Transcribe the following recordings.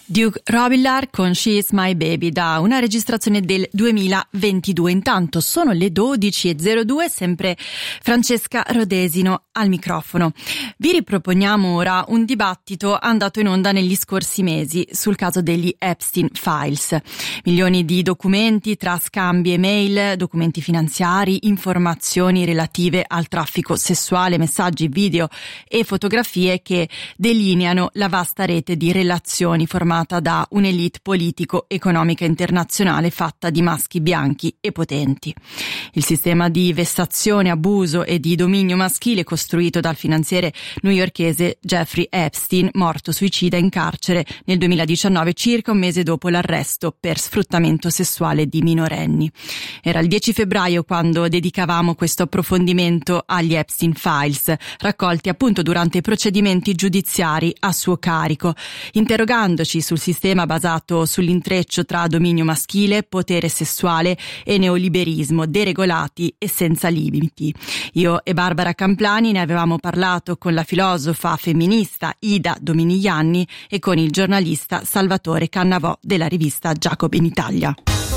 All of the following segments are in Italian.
Duke Robillard con She Is My Baby, da una registrazione del 2022. Intanto sono le 12:02, sempre Francesca Rodesino al microfono. Vi riproponiamo ora un dibattito andato in onda negli scorsi mesi sul caso degli Epstein Files. Milioni di documenti tra scambi email, documenti finanziari, informazioni relative al traffico sessuale, messaggi, video e fotografie che delineano la vasta rete di relazioni formata da un'elite politico-economica internazionale fatta di maschi bianchi e potenti. Il sistema di vessazione, abuso e di dominio maschile costruito dal finanziere newyorkese Jeffrey Epstein, morto suicida in carcere nel 2019, circa un mese dopo l'arresto per sfruttamento sessuale di minorenni. Era il 10 febbraio quando dedicavamo questo approfondimento agli Epstein Files, raccolti appunto durante i procedimenti giudiziari a suo carico, interrogandoci sul sistema basato sull'intreccio tra dominio maschile, potere sessuale e neoliberismo, deregolati e senza limiti. Io e Barbara Camplani ne avevamo parlato con la filosofa femminista Ida Dominigliani e con il giornalista Salvatore Cannavò della rivista Jacobin Italia.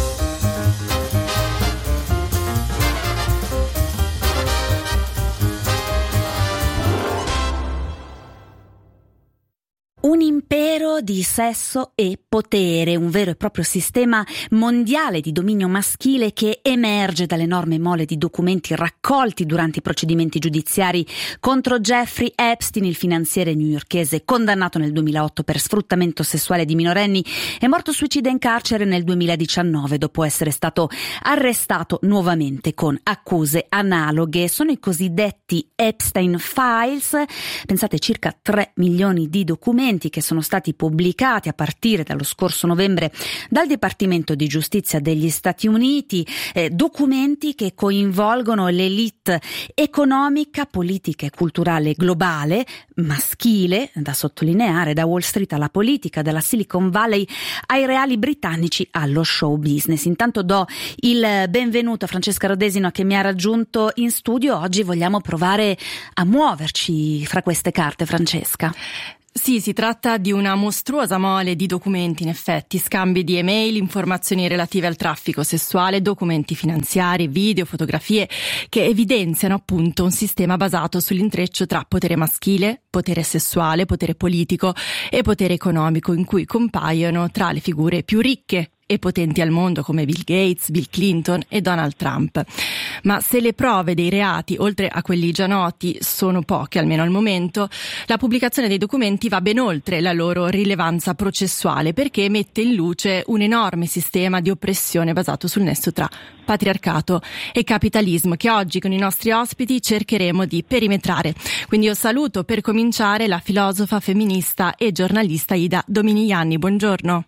Un impero di sesso e potere, un vero e proprio sistema mondiale di dominio maschile che emerge dall'enorme mole di documenti raccolti durante i procedimenti giudiziari contro Jeffrey Epstein, il finanziere newyorkese condannato nel 2008 per sfruttamento sessuale di minorenni e morto suicida in carcere nel 2019 dopo essere stato arrestato nuovamente con accuse analoghe. Sono i cosiddetti Epstein Files, pensate circa 3 milioni di documenti che sono stati pubblicati a partire dallo scorso novembre dal Dipartimento di Giustizia degli Stati Uniti, documenti che coinvolgono l'elite economica, politica e culturale globale, maschile, da sottolineare, da Wall Street alla politica, dalla Silicon Valley ai reali britannici allo show business. Intanto do il benvenuto a Francesca Rodesino che mi ha raggiunto in studio. Oggi vogliamo provare a muoverci fra queste carte, Francesca. Sì, si tratta di una mostruosa mole di documenti, in effetti, scambi di email, informazioni relative al traffico sessuale, documenti finanziari, video, fotografie, che evidenziano appunto un sistema basato sull'intreccio tra potere maschile, potere sessuale, potere politico e potere economico, in cui compaiono tra le figure più ricche e potenti al mondo come Bill Gates, Bill Clinton e Donald Trump. Ma se le prove dei reati, oltre a quelli già noti, sono poche, almeno al momento, la pubblicazione dei documenti va ben oltre la loro rilevanza processuale, perché mette in luce un enorme sistema di oppressione basato sul nesso tra patriarcato e capitalismo, che oggi con i nostri ospiti cercheremo di perimetrare. Quindi io saluto per cominciare la filosofa femminista e giornalista Ida Dominigliani. Buongiorno.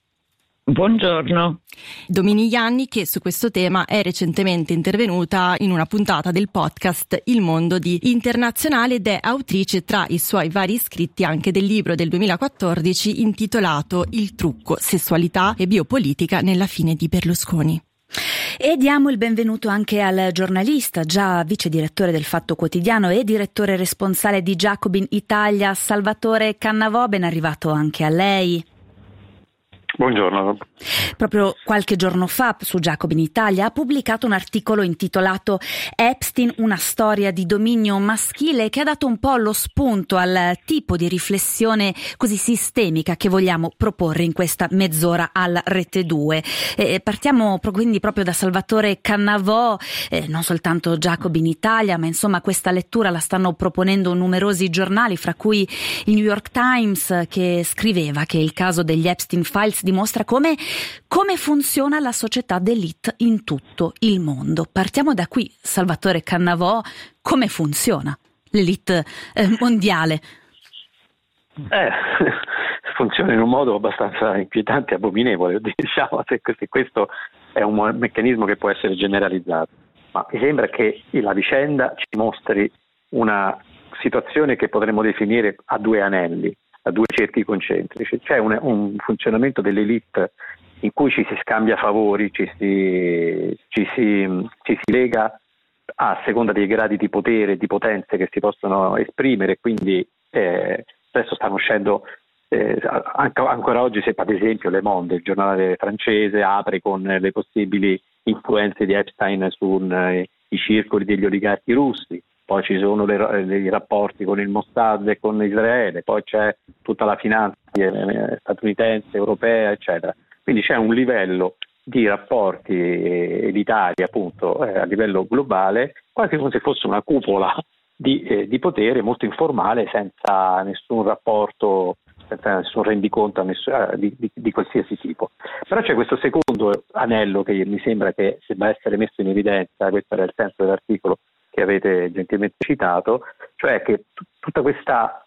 Buongiorno. Dominigliani, che su questo tema è recentemente intervenuta in una puntata del podcast Il Mondo di Internazionale ed è autrice tra i suoi vari scritti anche del libro del 2014 intitolato Il trucco, sessualità e biopolitica nella fine di Berlusconi. E diamo il benvenuto anche al giornalista, già vice direttore del Fatto Quotidiano e direttore responsabile di Jacobin Italia, Salvatore Cannavò. Ben arrivato anche a lei. Buongiorno. Proprio qualche giorno fa su Jacobin Italia ha pubblicato un articolo intitolato Epstein, una storia di dominio maschile, che ha dato un po' lo spunto al tipo di riflessione così sistemica che vogliamo proporre in questa mezz'ora al Rete 2. Partiamo quindi proprio da Salvatore Cannavò, non soltanto Jacobin Italia, ma insomma questa lettura la stanno proponendo numerosi giornali, fra cui il New York Times, che scriveva che il caso degli Epstein Files dimostra come funziona la società d'élite in tutto il mondo. Partiamo da qui, Salvatore Cannavò, come funziona l'élite mondiale? Funziona in un modo abbastanza inquietante e abominevole, diciamo, se questo è un meccanismo che può essere generalizzato, ma mi sembra che la vicenda ci mostri una situazione che potremmo definire a due anelli, a due cerchi concentrici. C'è un funzionamento dell'elite in cui ci si scambia favori, ci si lega a seconda dei gradi di potere e di potenze che si possono esprimere, quindi adesso stanno uscendo ancora oggi, se ad esempio Le Monde, il giornale francese, apre con le possibili influenze di Epstein sui circoli degli oligarchi russi, poi ci sono i rapporti con il Mossad e con Israele, poi c'è tutta la finanza statunitense, europea, eccetera. Quindi c'è un livello di rapporti elitari, appunto, a livello globale, quasi come se fosse una cupola di potere molto informale, senza nessun rapporto, senza nessun rendiconto di qualsiasi tipo. Però c'è questo secondo anello che mi sembra che debba essere messo in evidenza, questo era il senso dell'articolo che avete gentilmente citato, cioè che tutta questa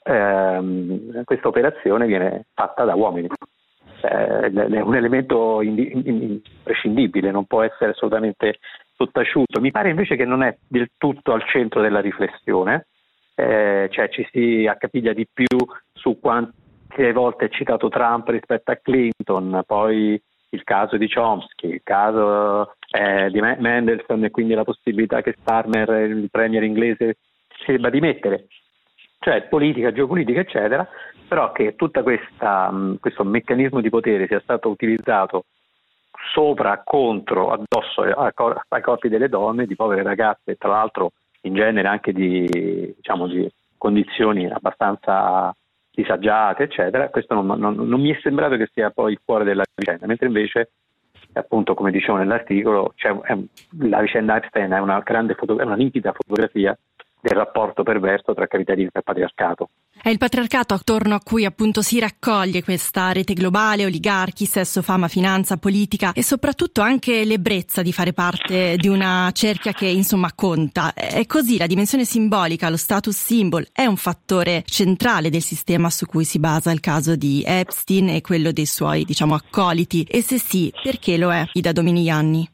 operazione viene fatta da uomini. È un elemento imprescindibile, non può essere assolutamente sottaciuto. Mi pare invece che non è del tutto al centro della riflessione, cioè ci si accapiglia di più su quante volte è citato Trump rispetto a Clinton, poi il caso di Chomsky, il caso di Mendelssohn e quindi la possibilità che Starmer, il premier inglese, si debba dimettere, cioè politica, geopolitica, eccetera, però che tutta questo meccanismo di potere sia stato utilizzato sopra, contro, addosso ai corpi delle donne, di povere ragazze, tra l'altro in genere anche di condizioni abbastanza disagiate, eccetera. Questo non mi è sembrato che sia poi il cuore della vicenda, mentre invece, appunto, come dicevo nell'articolo, la vicenda Epstein è una limpida fotografia del rapporto perverso tra capitalismo e patriarcato. È il patriarcato attorno a cui appunto si raccoglie questa rete globale, oligarchi, sesso, fama, finanza, politica e soprattutto anche l'ebbrezza di fare parte di una cerchia che insomma conta. È così, la dimensione simbolica, lo status symbol è un fattore centrale del sistema su cui si basa il caso di Epstein e quello dei suoi, accoliti. E se sì, perché lo è, Ida Dominiani?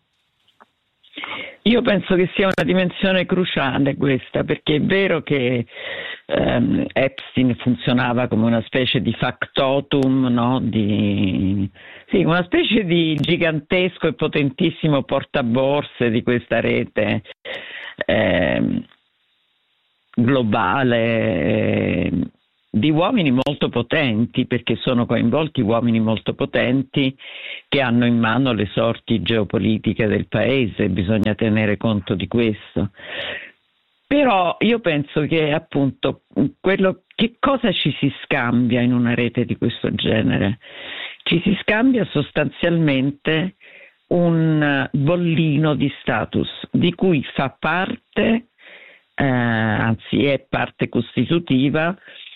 Io penso che sia una dimensione cruciale questa, perché è vero che Epstein funzionava come una specie di factotum, no? Una specie di gigantesco e potentissimo portaborse di questa rete globale di uomini molto potenti, perché sono coinvolti uomini molto potenti che hanno in mano le sorti geopolitiche del paese, bisogna tenere conto di questo. Però io penso che appunto che cosa ci si scambia in una rete di questo genere? Ci si scambia sostanzialmente un bollino di status di cui fa parte, anzi è parte costitutiva,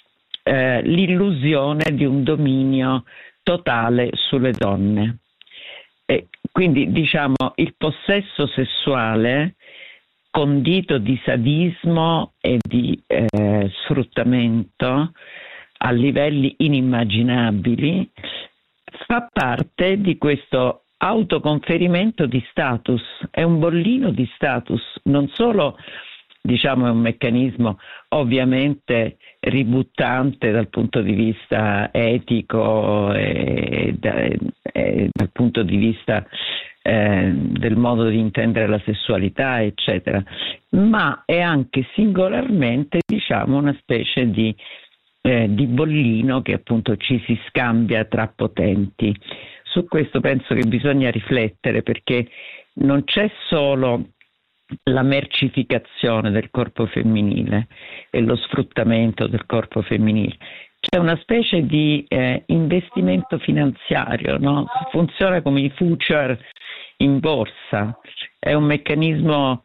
l'illusione di un dominio totale sulle donne. E quindi il possesso sessuale condito di sadismo e di sfruttamento a livelli inimmaginabili fa parte di questo autoconferimento di status, è un bollino di status, non solo è un meccanismo ovviamente ributtante dal punto di vista etico e dal punto di vista del modo di intendere la sessualità, eccetera, ma è anche singolarmente una specie di bollino che appunto ci si scambia tra potenti. Su questo penso che bisogna riflettere, perché non c'è solo la mercificazione del corpo femminile e lo sfruttamento del corpo femminile, c'è una specie di investimento finanziario, no? Funziona come i future in borsa, è un meccanismo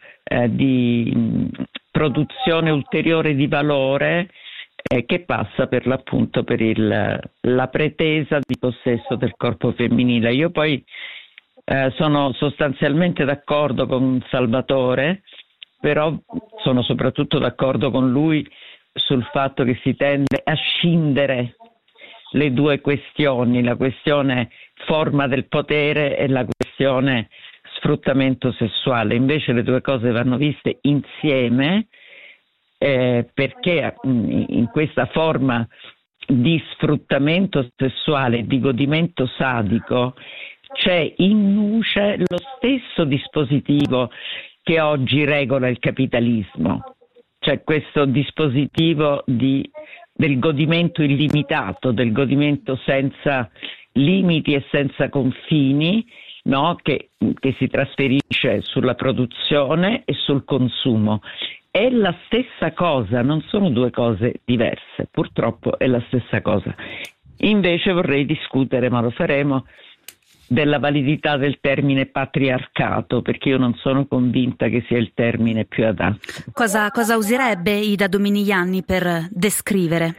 di produzione ulteriore di valore che passa per l'appunto per la pretesa di possesso del corpo femminile. Io poi sono sostanzialmente d'accordo con Salvatore, però sono soprattutto d'accordo con lui sul fatto che si tende a scindere le due questioni, la questione forma del potere e la questione sfruttamento sessuale. Invece le due cose vanno viste insieme, perché in questa forma di sfruttamento sessuale, di godimento sadico, c'è in nuce lo stesso dispositivo che oggi regola il capitalismo, c'è questo dispositivo del godimento illimitato, del godimento senza limiti e senza confini, no? Che si trasferisce sulla produzione e sul consumo. È la stessa cosa, non sono due cose diverse, purtroppo è la stessa cosa. Invece vorrei discutere, ma lo faremo, della validità del termine patriarcato, perché io non sono convinta che sia il termine più adatto. Cosa userebbe Ida Dominigliani per descrivere?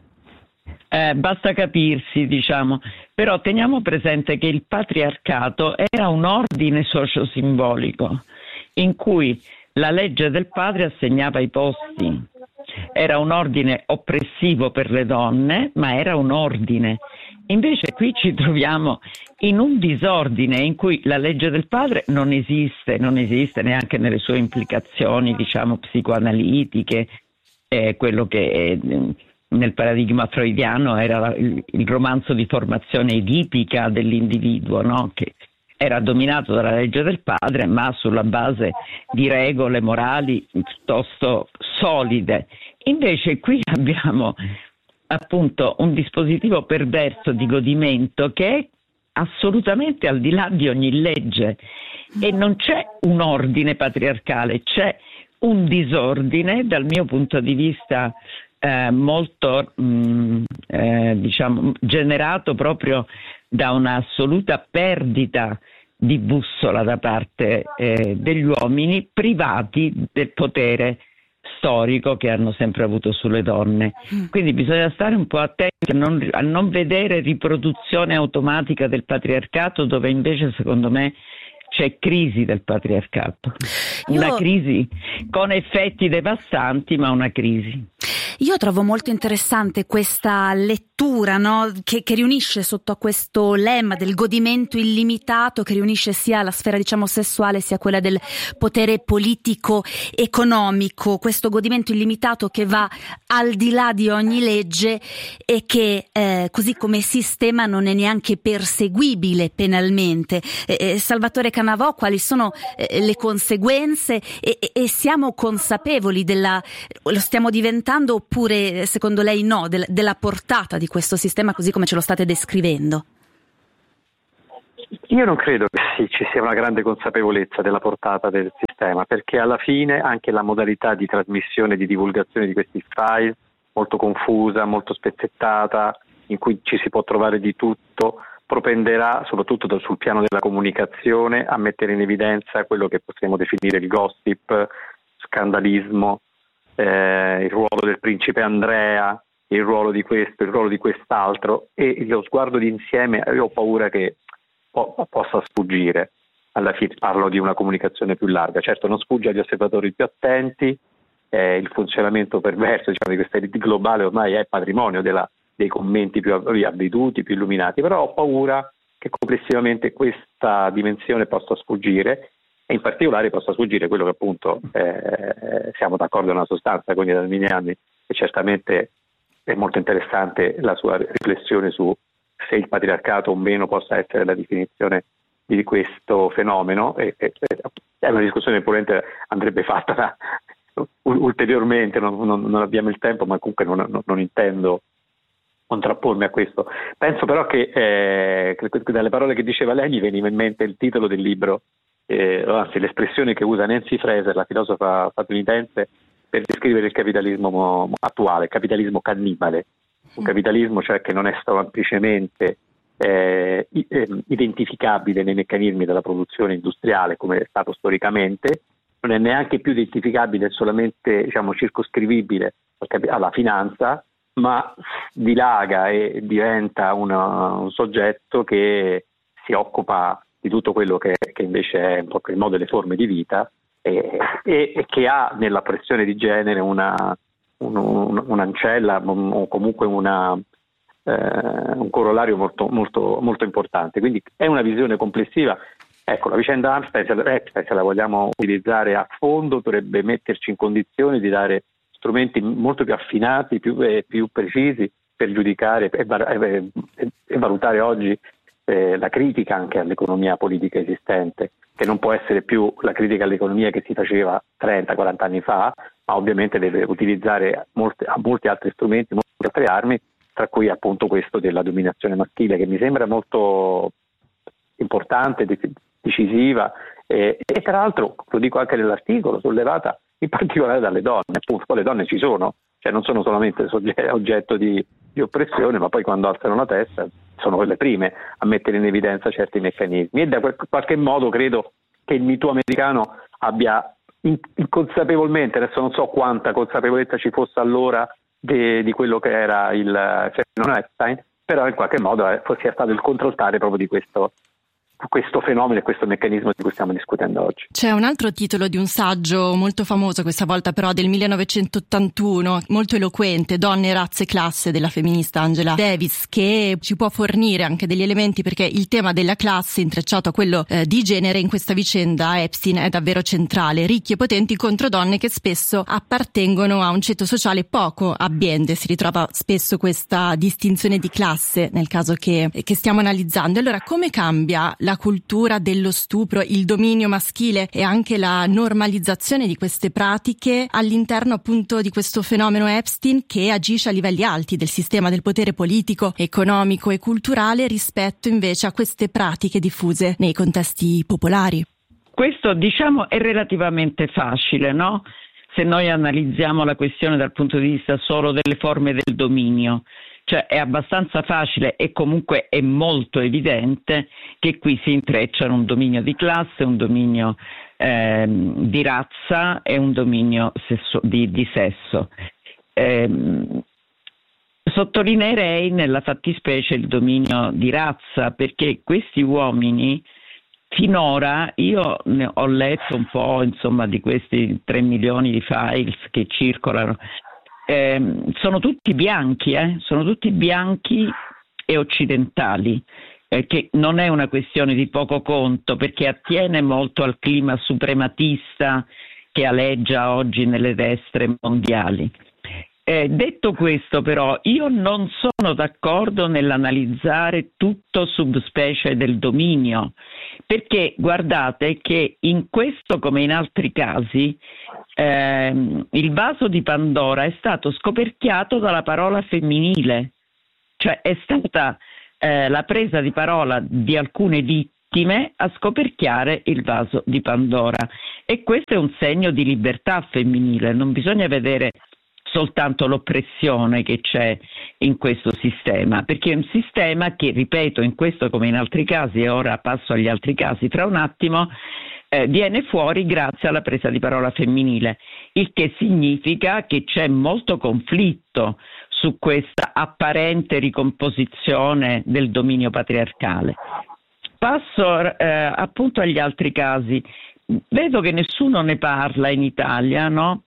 Basta capirsi, diciamo, però teniamo presente che il patriarcato era un ordine sociosimbolico in cui la legge del padre assegnava i posti. Era un ordine oppressivo per le donne, ma era un ordine. Invece qui ci troviamo in un disordine in cui la legge del padre non esiste neanche nelle sue implicazioni, diciamo, psicoanalitiche, quello che nel paradigma freudiano era il romanzo di formazione edipica dell'individuo, no? Che era dominato dalla legge del padre, ma sulla base di regole morali piuttosto solide. Invece qui abbiamo appunto un dispositivo perverso di godimento che è assolutamente al di là di ogni legge, e non c'è un ordine patriarcale, c'è un disordine dal mio punto di vista molto diciamo generato proprio da un'assoluta perdita di bussola da parte degli uomini, privati del potere storico che hanno sempre avuto sulle donne. Quindi bisogna stare un po' attenti a non vedere riproduzione automatica del patriarcato, dove invece secondo me c'è crisi del patriarcato, una crisi con effetti devastanti, ma una crisi. Io trovo molto interessante questa lettura, no? che riunisce sotto a questo lemma del godimento illimitato, che riunisce sia la sfera, diciamo, sessuale sia quella del potere politico economico, questo godimento illimitato che va al di là di ogni legge e che così come sistema non è neanche perseguibile penalmente. Salvatore Cannavò, quali sono le conseguenze e siamo consapevoli lo stiamo diventando, oppure secondo lei no, della portata di questo sistema così come ce lo state descrivendo? Io non credo che ci sia una grande consapevolezza della portata del sistema, perché alla fine anche la modalità di trasmissione e di divulgazione di questi file, molto confusa, molto spezzettata, in cui ci si può trovare di tutto, propenderà soprattutto sul piano della comunicazione a mettere in evidenza quello che possiamo definire il gossip, scandalismo, il ruolo del principe Andrea, il ruolo di questo, il ruolo di quest'altro, e lo sguardo d'insieme io ho paura che possa sfuggire. Alla fine parlo di una comunicazione più larga, certo non sfugge agli osservatori più attenti, il funzionamento perverso, diciamo, di questa elite globale ormai è patrimonio dei commenti più avveduti, più illuminati, però ho paura che complessivamente questa dimensione possa sfuggire, e in particolare possa sfuggire quello che appunto siamo d'accordo nella sostanza con i Dalminiani, e certamente è molto interessante la sua riflessione su se il patriarcato o meno possa essere la definizione di questo fenomeno, è una discussione che probabilmente andrebbe fatta ulteriormente, non abbiamo il tempo, ma comunque non intendo contrappormi a questo. Penso però che dalle parole che diceva lei mi veniva in mente il titolo del libro, anzi l'espressione che usa Nancy Fraser, la filosofa statunitense, per descrivere il capitalismo attuale, il capitalismo cannibale, un capitalismo cioè che non è semplicemente identificabile nei meccanismi della produzione industriale come è stato storicamente, non è neanche più identificabile solamente, diciamo, circoscrivibile alla finanza, ma dilaga e diventa un soggetto che si occupa di tutto quello che invece è un po' il modo e le forme di vita, e che ha nella pressione di genere un'ancella o comunque un corollario molto, molto, molto importante. Quindi è una visione complessiva. Ecco, la vicenda Amstrad, se la vogliamo utilizzare a fondo, dovrebbe metterci in condizione di dare strumenti molto più affinati, più precisi per giudicare e valutare oggi la critica anche all'economia politica esistente, che non può essere più la critica all'economia che si faceva 30-40 anni fa, ma ovviamente deve utilizzare molti altri strumenti, molte altre armi, tra cui appunto questo della dominazione maschile, che mi sembra molto importante, decisiva e tra l'altro, lo dico anche nell'articolo, sollevata in particolare dalle donne. Appunto, poi le donne ci sono, cioè non sono solamente oggetto di oppressione, ma poi quando alzano la testa sono le prime a mettere in evidenza certi meccanismi, e da qualche modo credo che il Me Too americano abbia inconsapevolmente, adesso non so quanta consapevolezza ci fosse allora di quello che era il fenomeno Epstein, però in qualche modo sia stato il contraltare proprio di questo fenomeno e questo meccanismo di cui stiamo discutendo oggi. C'è un altro titolo di un saggio molto famoso, questa volta però del 1981, molto eloquente, Donne, razze, classe, della femminista Angela Davis, che ci può fornire anche degli elementi, perché il tema della classe intrecciato a quello di genere in questa vicenda Epstein è davvero centrale. Ricchi e potenti contro donne che spesso appartengono a un ceto sociale poco abbiente. Si ritrova spesso questa distinzione di classe nel caso che stiamo analizzando. Allora, come cambia la cultura dello stupro, il dominio maschile e anche la normalizzazione di queste pratiche all'interno appunto di questo fenomeno Epstein, che agisce a livelli alti del sistema del potere politico, economico e culturale, rispetto invece a queste pratiche diffuse nei contesti popolari? Questo, diciamo, è relativamente facile, no? Se noi analizziamo la questione dal punto di vista solo delle forme del dominio. Cioè è abbastanza facile e comunque è molto evidente che qui si intrecciano un dominio di classe, un dominio di razza e un dominio di sesso. Sottolineerei nella fattispecie il dominio di razza, perché questi uomini finora, io ne ho letto un po', insomma, di questi 3 milioni di files che circolano. Sono tutti bianchi e occidentali, che non è una questione di poco conto, perché attiene molto al clima suprematista che aleggia oggi nelle destre mondiali. Detto questo, però, io non sono d'accordo nell'analizzare tutto subspecie del dominio, perché guardate che in questo come in altri casi il vaso di Pandora è stato scoperchiato dalla parola femminile, cioè è stata la presa di parola di alcune vittime a scoperchiare il vaso di Pandora, e questo è un segno di libertà femminile. Non bisogna vedere soltanto l'oppressione che c'è in questo sistema, perché è un sistema che, ripeto, in questo come in altri casi, e ora passo agli altri casi tra un attimo, viene fuori grazie alla presa di parola femminile, il che significa che c'è molto conflitto su questa apparente ricomposizione del dominio patriarcale. Passo appunto agli altri casi. Vedo che nessuno ne parla in Italia, no?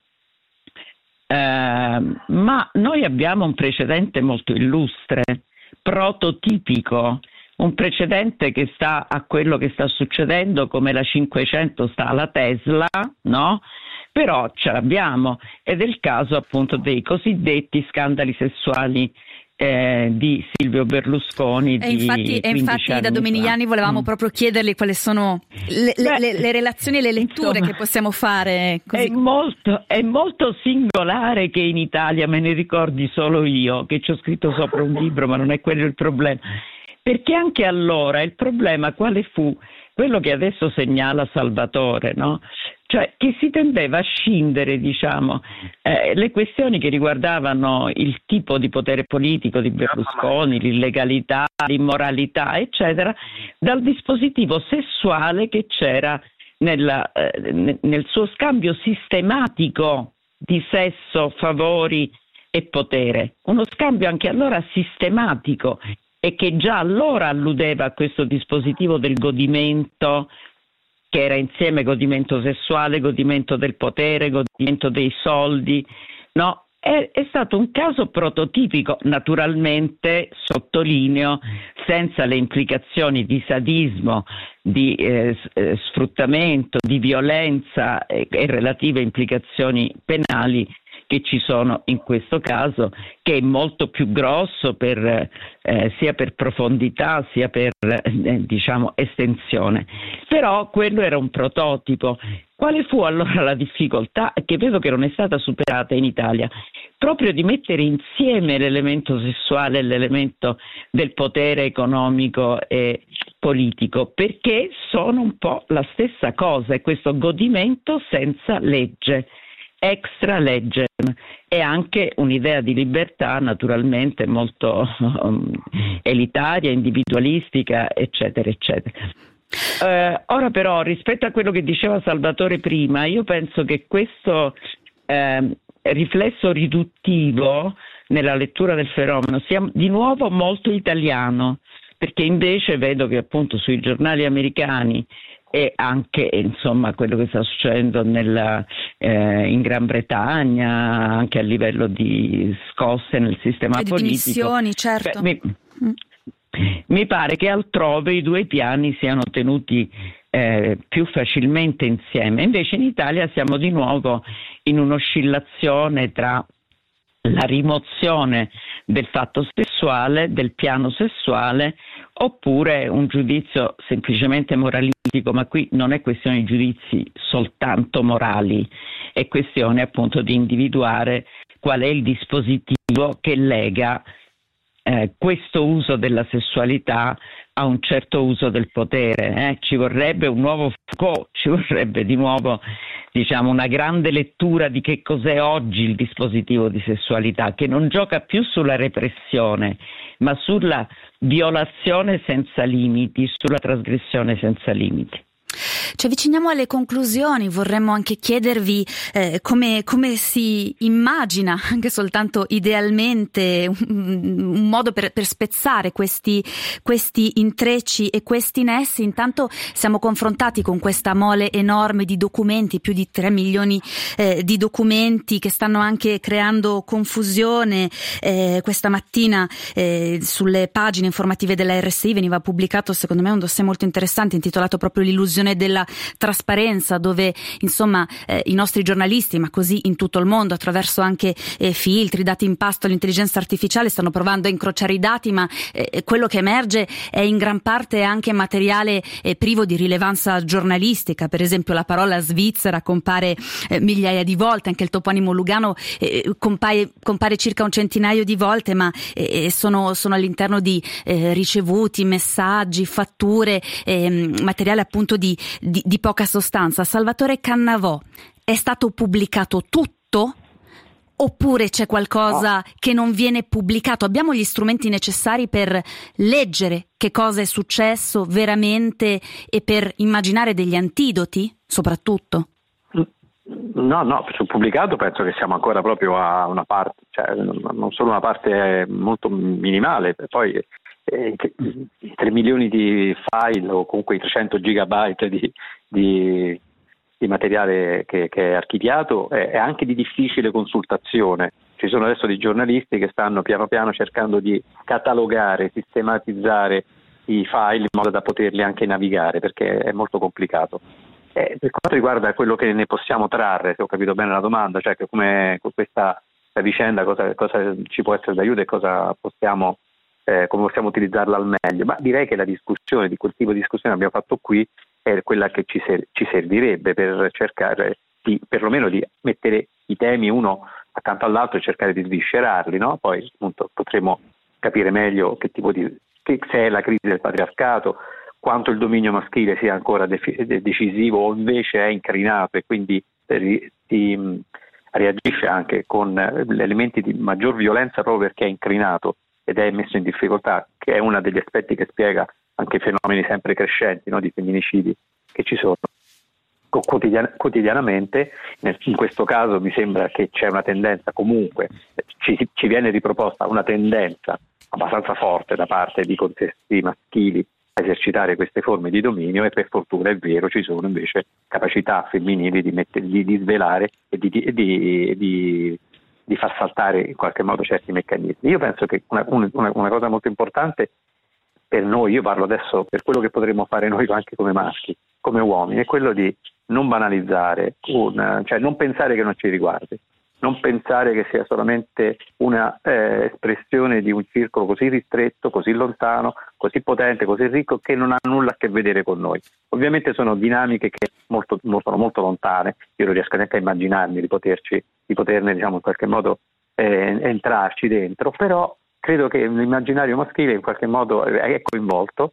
Ma noi abbiamo un precedente molto illustre, prototipico, un precedente che sta a quello che sta succedendo come la 500 sta alla Tesla, no? Però ce l'abbiamo, ed è il caso appunto dei cosiddetti scandali sessuali di Silvio Berlusconi. E infatti da Dominigliani volevamo proprio chiedergli quali sono le relazioni e le letture, insomma, che possiamo fare. Così. È molto singolare che in Italia me ne ricordi solo io, che ci ho scritto sopra un libro, ma non è quello il problema. Perché anche allora il problema quale fu? Quello che adesso segnala Salvatore, no? Cioè che si tendeva a scindere, diciamo, le questioni che riguardavano il tipo di potere politico di Berlusconi, l'illegalità, l'immoralità, eccetera, dal dispositivo sessuale che c'era nel suo scambio sistematico di sesso, favori e potere. Uno scambio anche allora sistematico, e che già allora alludeva a questo dispositivo del godimento, che era insieme godimento sessuale, godimento del potere, godimento dei soldi, no? È stato un caso prototipico, naturalmente, sottolineo, senza le implicazioni di sadismo, di sfruttamento, di violenza e relative implicazioni penali che ci sono in questo caso, che è molto più grosso sia per profondità sia per estensione. Però quello era un prototipo. Quale fu allora la difficoltà, che vedo che non è stata superata in Italia? Proprio di mettere insieme l'elemento sessuale e l'elemento del potere economico e politico, perché sono un po' la stessa cosa, è questo godimento senza legge, extra legge, e anche un'idea di libertà naturalmente molto elitaria, individualistica, eccetera, eccetera. Ora però, rispetto a quello che diceva Salvatore prima, io penso che questo riflesso riduttivo nella lettura del fenomeno sia di nuovo molto italiano, perché invece vedo che appunto sui giornali americani e anche quello che sta succedendo in Gran Bretagna, anche a livello di scosse nel sistema politico, di dimissioni, certo. Mi pare che altrove i due piani siano tenuti più facilmente insieme. Invece in Italia siamo di nuovo in un'oscillazione tra la rimozione del fatto sessuale, del piano sessuale, oppure un giudizio semplicemente moralistico, ma qui non è questione di giudizi soltanto morali, è questione appunto di individuare qual è il dispositivo che lega questo uso della sessualità a un certo uso del potere. Ci vorrebbe un nuovo Foucault, ci vorrebbe di nuovo una grande lettura di che cos'è oggi il dispositivo di sessualità, che non gioca più sulla repressione, ma sulla violazione senza limiti, sulla trasgressione senza limiti. Ci avviciniamo alle conclusioni, vorremmo anche chiedervi come si immagina, anche soltanto idealmente, un modo per spezzare questi intrecci e questi nessi. Intanto siamo confrontati con questa mole enorme di documenti, più di 3 milioni di documenti che stanno anche creando confusione. Questa mattina sulle pagine informative della RSI veniva pubblicato, secondo me, un dossier molto interessante intitolato proprio L'illusione della trasparenza, dove i nostri giornalisti, ma così in tutto il mondo, attraverso anche filtri dati in pasto all'intelligenza artificiale, stanno provando a incrociare i dati, ma quello che emerge è in gran parte anche materiale privo di rilevanza giornalistica. Per esempio la parola Svizzera compare migliaia di volte, anche il toponimo Lugano compare circa un centinaio di volte, ma sono all'interno di ricevuti, messaggi, fatture, materiale appunto di poca sostanza. Salvatore Cannavò, è stato pubblicato tutto? Oppure c'è qualcosa che non viene pubblicato? Abbiamo gli strumenti necessari per leggere che cosa è successo veramente e per immaginare degli antidoti, soprattutto? No, sul pubblicato penso che siamo ancora proprio a una parte, cioè non solo una parte molto minimale, poi i 3 milioni di file o comunque i 300 gigabyte di materiale che è archiviato è anche di difficile consultazione. Ci sono adesso dei giornalisti che stanno piano piano cercando di catalogare, sistematizzare i file in modo da poterli anche navigare, perché è molto complicato. Per quanto riguarda quello che ne possiamo trarre, se ho capito bene la domanda, cioè che come questa vicenda cosa ci può essere d'aiuto e come possiamo utilizzarla al meglio, ma direi che la discussione, di quel tipo di discussione che abbiamo fatto qui, è quella che ci servirebbe per cercare perlomeno di mettere i temi uno accanto all'altro e cercare di sviscerarli, no? Poi appunto potremo capire meglio se è la crisi del patriarcato, quanto il dominio maschile sia ancora decisivo o invece è incrinato e quindi si reagisce anche con elementi di maggior violenza proprio perché è incrinato ed è messo in difficoltà, che è uno degli aspetti che spiega anche fenomeni sempre crescenti, no, di femminicidi che ci sono quotidianamente. In questo caso mi sembra che c'è una tendenza, comunque ci viene riproposta una tendenza abbastanza forte da parte di contesti maschili a esercitare queste forme di dominio, e per fortuna è vero, ci sono invece capacità femminili di svelare e di far saltare in qualche modo certi meccanismi. Io penso che una cosa molto importante per noi, io parlo adesso per quello che potremmo fare noi anche come maschi, come uomini, è quello di non banalizzare, cioè non pensare che non ci riguardi. non pensare che sia solamente una espressione di un circolo così ristretto, così lontano, così potente, così ricco, che non ha nulla a che vedere con noi. Ovviamente sono dinamiche che sono molto lontane, io non riesco neanche a immaginarmi di poterne in qualche modo entrarci dentro, però credo che l'immaginario maschile in qualche modo è coinvolto,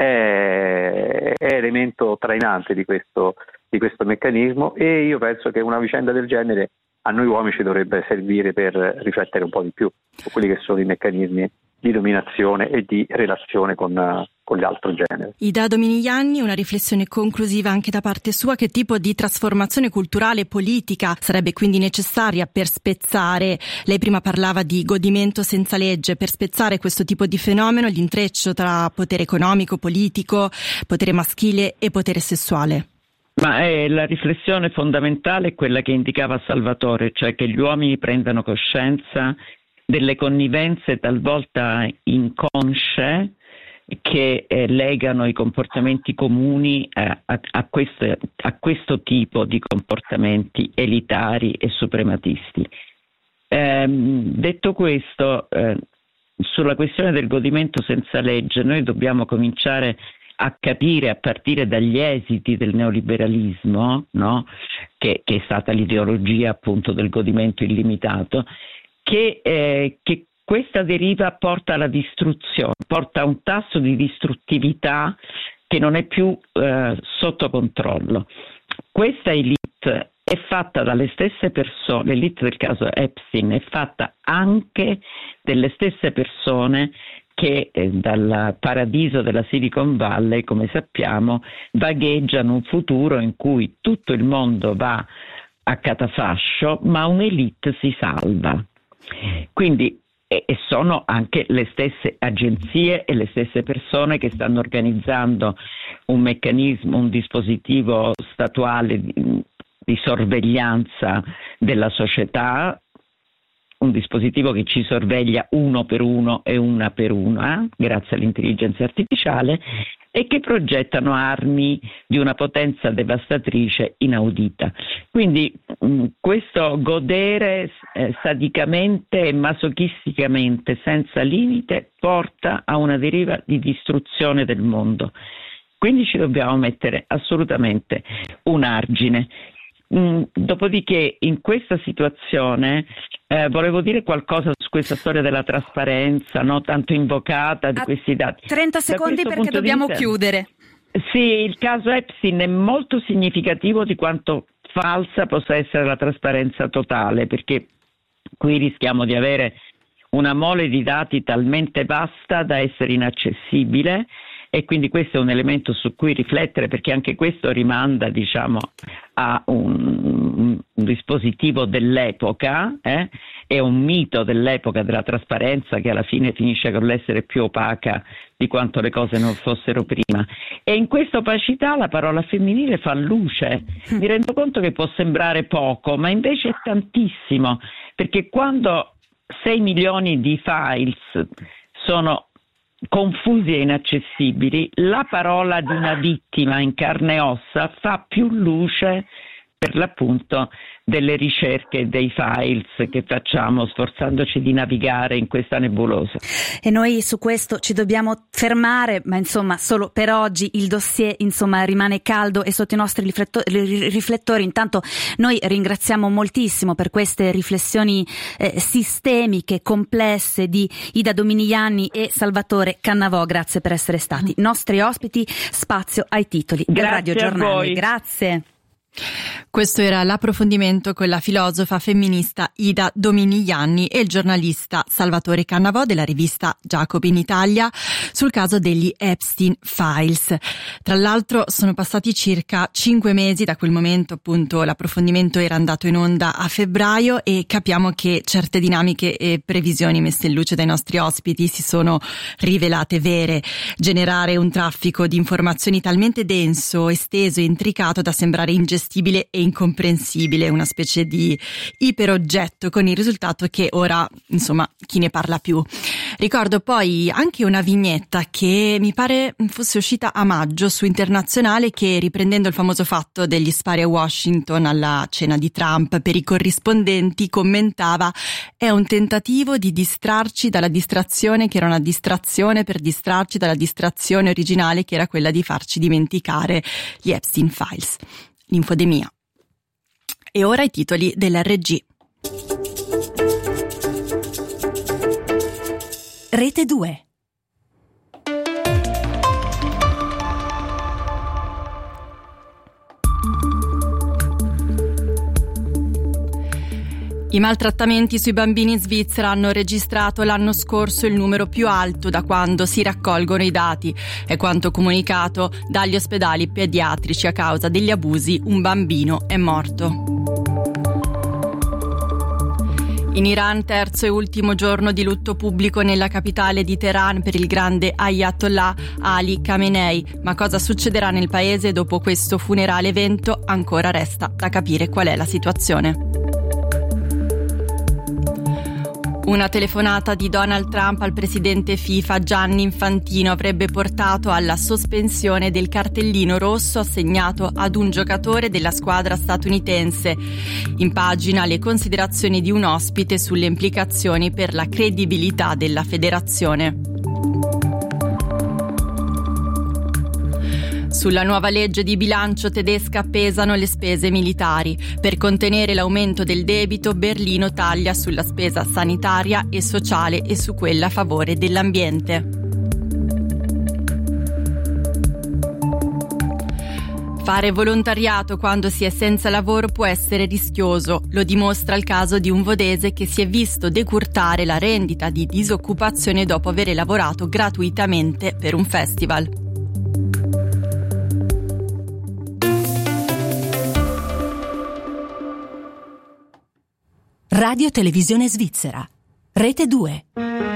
è elemento trainante di questo meccanismo, e io penso che una vicenda del genere a noi uomini ci dovrebbe servire per riflettere un po' di più su quelli che sono i meccanismi di dominazione e di relazione con l'altro genere. Ida Dominigliani, una riflessione conclusiva anche da parte sua: che tipo di trasformazione culturale e politica sarebbe quindi necessaria per spezzare, lei prima parlava di godimento senza legge, per spezzare questo tipo di fenomeno, l'intreccio tra potere economico, politico, potere maschile e potere sessuale? Ma la riflessione fondamentale è quella che indicava Salvatore, cioè che gli uomini prendano coscienza delle connivenze talvolta inconsce che legano i comportamenti comuni a questo tipo di comportamenti elitari e suprematisti. Detto questo, sulla questione del godimento senza legge, noi dobbiamo cominciare a capire, a partire dagli esiti del neoliberalismo, no? che è stata l'ideologia appunto del godimento illimitato, che questa deriva porta alla distruzione, porta a un tasso di distruttività che non è più sotto controllo. Questa elite è fatta dalle stesse persone, l'elite del caso Epstein è fatta anche delle stesse persone che dal paradiso della Silicon Valley, come sappiamo, vagheggiano un futuro in cui tutto il mondo va a catafascio, ma un'elite si salva. Quindi sono anche le stesse agenzie e le stesse persone che stanno organizzando un meccanismo, un dispositivo statuale di sorveglianza della società, un dispositivo che ci sorveglia uno per uno e una per una, grazie all'intelligenza artificiale, e che progettano armi di una potenza devastatrice inaudita. Quindi questo godere sadicamente e masochisticamente senza limite porta a una deriva di distruzione del mondo. Quindi ci dobbiamo mettere assolutamente un argine. Dopodiché in questa situazione volevo dire qualcosa su questa storia della trasparenza, no? Tanto invocata, di questi dati. 30 secondi perché dobbiamo chiudere. Sì, il caso Epstein è molto significativo di quanto falsa possa essere la trasparenza totale, perché qui rischiamo di avere una mole di dati talmente vasta da essere inaccessibile, e quindi questo è un elemento su cui riflettere, perché anche questo rimanda, a un dispositivo dell'epoca, è un mito dell'epoca della trasparenza che alla fine finisce con l'essere più opaca di quanto le cose non fossero prima. E in questa opacità la parola femminile fa luce. Mi rendo conto che può sembrare poco, ma invece è tantissimo, perché quando 6 milioni di files sono confusi e inaccessibili, la parola di una vittima in carne e ossa fa più luce per l'appunto delle ricerche dei files che facciamo sforzandoci di navigare in questa nebulosa. E noi su questo ci dobbiamo fermare, ma solo per oggi il dossier rimane caldo e sotto i nostri riflettori. Intanto noi ringraziamo moltissimo per queste riflessioni sistemiche, complesse di Ida Dominigliani e Salvatore Cannavò. Grazie per essere stati nostri ospiti. Spazio ai titoli del Radio Giornale. Grazie. Questo era l'approfondimento con la filosofa femminista Ida Dominigliani e il giornalista Salvatore Cannavò della rivista Jacobin Italia sul caso degli Epstein Files. Tra l'altro sono passati circa 5 mesi da quel momento, appunto l'approfondimento era andato in onda a febbraio, e capiamo che certe dinamiche e previsioni messe in luce dai nostri ospiti si sono rivelate vere. Generare un traffico di informazioni talmente denso, esteso e intricato da sembrare ingestibile ingestibile e incomprensibile, una specie di iperoggetto, con il risultato che ora, insomma, chi ne parla più. Ricordo poi anche una vignetta che mi pare fosse uscita a maggio su Internazionale, che, riprendendo il famoso fatto degli spari a Washington alla cena di Trump per i corrispondenti, commentava: è un tentativo di distrarci dalla distrazione che era una distrazione per distrarci dalla distrazione originale, che era quella di farci dimenticare gli Epstein Files. L'infodemia. E ora i titoli dell'RG. Rete 2. I maltrattamenti sui bambini in Svizzera hanno registrato l'anno scorso il numero più alto da quando si raccolgono i dati. È quanto comunicato dagli ospedali pediatrici. A causa degli abusi un bambino è morto. In Iran, terzo e ultimo giorno di lutto pubblico nella capitale di Teheran per il grande Ayatollah Ali Khamenei. Ma cosa succederà nel paese dopo questo funerale evento? Ancora resta da capire qual è la situazione. Una telefonata di Donald Trump al presidente FIFA Gianni Infantino avrebbe portato alla sospensione del cartellino rosso assegnato ad un giocatore della squadra statunitense. In pagina le considerazioni di un ospite sulle implicazioni per la credibilità della federazione. Sulla nuova legge di bilancio tedesca pesano le spese militari. Per contenere l'aumento del debito, Berlino taglia sulla spesa sanitaria e sociale e su quella a favore dell'ambiente. Fare volontariato quando si è senza lavoro può essere rischioso. Lo dimostra il caso di un vodese che si è visto decurtare la rendita di disoccupazione dopo aver lavorato gratuitamente per un festival. Radio Televisione Svizzera, Rete 2.